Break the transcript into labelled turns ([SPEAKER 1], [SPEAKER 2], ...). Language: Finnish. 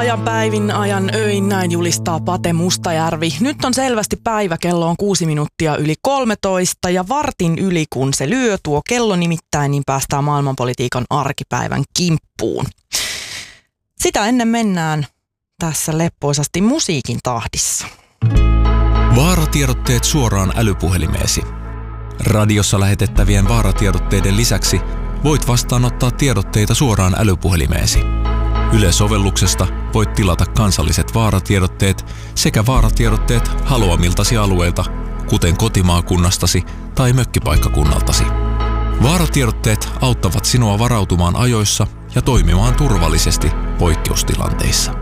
[SPEAKER 1] Ajan päivin, ajan öin, näin julistaa Pate Mustajärvi. Nyt on selvästi päivä, kello on 6 minuuttia yli 13 ja vartin yli kun se lyö tuo kello nimittäin, niin päästään maailmanpolitiikan arkipäivän kimppuun. Sitä ennen mennään tässä leppoisasti musiikin tahdissa.
[SPEAKER 2] Vaaratiedotteet suoraan älypuhelimeesi. Radiossa lähetettävien vaaratiedotteiden lisäksi voit vastaanottaa tiedotteita suoraan älypuhelimeesi. Yle-sovelluksesta voit tilata kansalliset vaaratiedotteet sekä vaaratiedotteet haluamiltasi alueilta, kuten kotimaakunnastasi tai mökkipaikkakunnaltasi. Vaaratiedotteet auttavat sinua varautumaan ajoissa ja toimimaan turvallisesti poikkeustilanteissa.